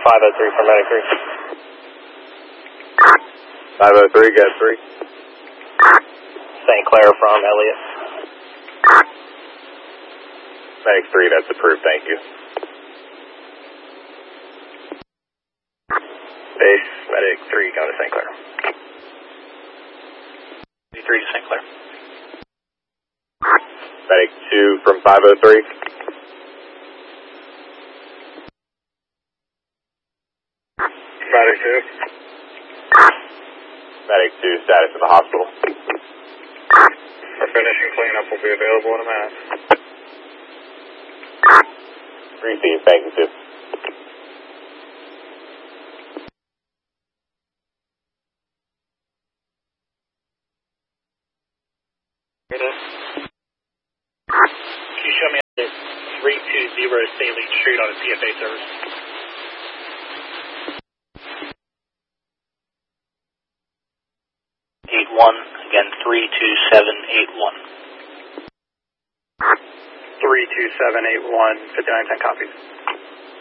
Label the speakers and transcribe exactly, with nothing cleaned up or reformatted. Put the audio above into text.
Speaker 1: five oh three for Medic three.
Speaker 2: five oh three, got three.
Speaker 1: Saint Clair from Elliott.
Speaker 2: Medic three, that's approved, thank you.
Speaker 1: Base, Medic three, go to Saint Clair. three to Saint Clair.
Speaker 2: Medic two from five oh three.
Speaker 1: Medic two.
Speaker 2: Medic two, status of the hospital.
Speaker 1: For finishing cleanup will be available in a minute.
Speaker 2: Received, thank you, too.
Speaker 1: It is. Can you show me the three two zero Saline Street on a C F A service? eight one, again, three two seven eight one. three two seven eight one, fifty-nine ten copies.